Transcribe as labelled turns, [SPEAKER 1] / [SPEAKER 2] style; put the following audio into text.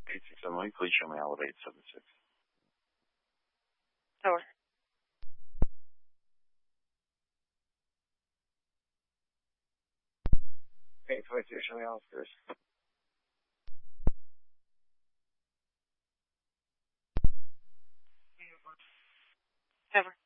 [SPEAKER 1] 867, please show me elevate 76.
[SPEAKER 2] Tower.
[SPEAKER 3] Okay, 22, show me Oscars.
[SPEAKER 2] Tower.